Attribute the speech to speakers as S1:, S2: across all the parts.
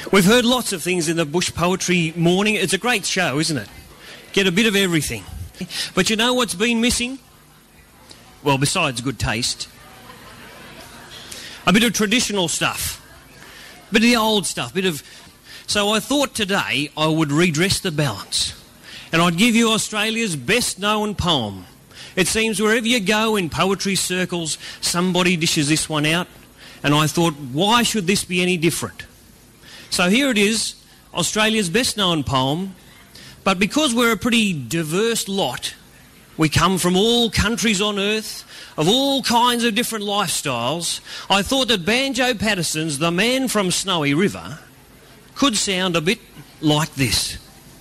S1: We've heard lots of things in the Bush Poetry Morning. It's a great show, isn't it? Get a bit of everything. But you know what's been missing? Well, besides good taste, a bit of traditional stuff, a bit of the old stuff, So I thought today I would redress the balance and I'd give you Australia's best known poem. It seems wherever you go in poetry circles, somebody dishes this one out, and I thought, why should this be any different? So here it is, Australia's best known poem, but because we're a pretty diverse lot, we come from all countries on earth, of all kinds of different lifestyles, I thought that Banjo Patterson's The Man from Snowy River could sound a bit like this.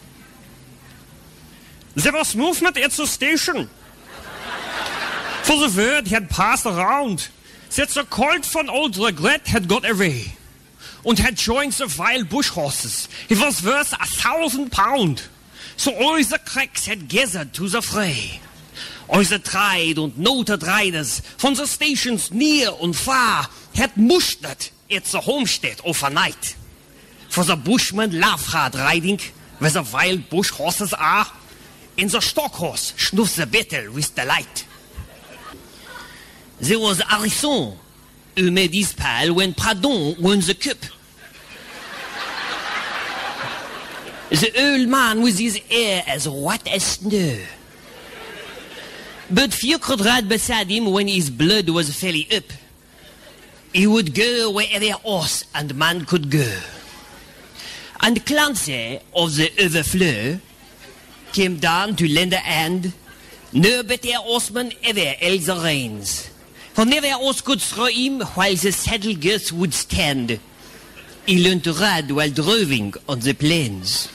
S1: There was movement at the station, for the word had passed around that the colt von old Regret had got away and had joined the wild bush horses. He was worth 1,000 pounds. So all the cracks had gathered to the fray. All the tried and noted riders from the stations near and far had mustered at the homestead overnight. For the bushmen love hard riding where the wild bush horses are, and the stock horse snuffs the battle with delight. There was Harrison, who made his pal when Pradon won the cup. The old man with his hair as white as snow. But few could ride beside him when his blood was fairly up. He would go wherever horse and man could go. And Clancy of the Overflow came down to lend a hand. No better horseman ever held the reins. For never horse could throw him while the saddle girths would stand. He learned to ride while droving on the plains.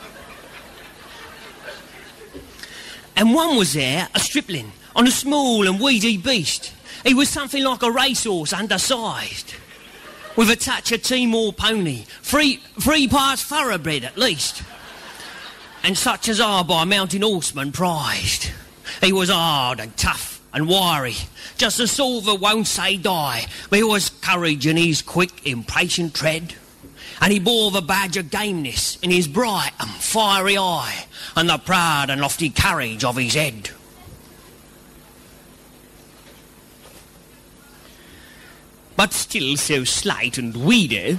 S1: And one was there, a stripling, on a small and weedy beast. He was something like a racehorse, undersized, with a touch of Timor pony, three parts thoroughbred at least, and such as are by mountain horsemen prized. He was hard and tough and wiry, just as silver won't say die, but he was courage in his quick, impatient tread, and he bore the badge of gameness in his bright and fiery eye, and the proud and lofty courage of his head. But still so slight and weedy,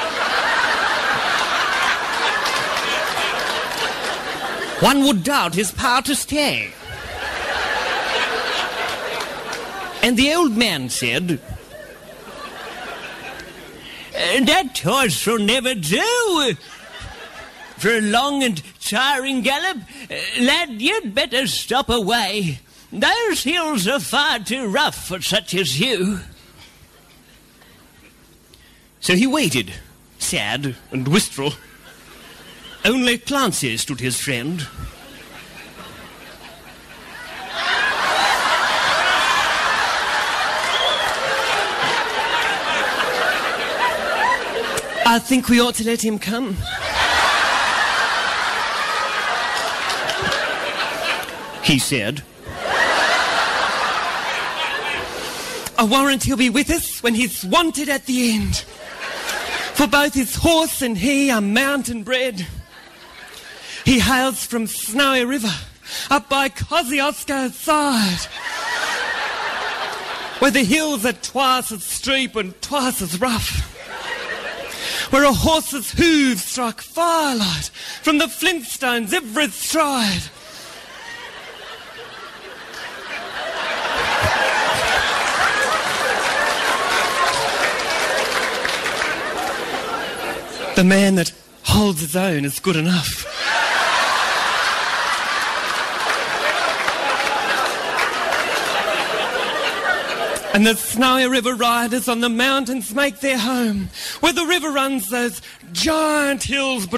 S1: one would doubt his power to stay. And the old man said, that horse will never do. For a long and tiring gallop, lad, you'd better stop away. Those hills are far too rough for such as you. So he waited, sad and wistful. Only Clancy stood his friend. I think we ought to let him come. He said. I warrant he'll be with us when he's wanted at the end. For both his horse and he are mountain bred. He hails from Snowy River, up by Kosciuszko's side, where the hills are twice as steep and twice as rough, where a horse's hooves strike firelight from the flintstones every stride. The man that holds his own is good enough. And the Snowy River riders on the mountains make their home, where the river runs those giant hills